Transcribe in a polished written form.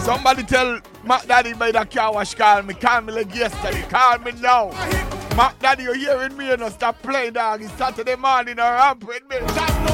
Somebody tell Mac Daddy by the car wash call me like yesterday. Call me now. Mac Daddy, you hearing me? You know, stop playing, dog. It's Saturday morning or ramp with me.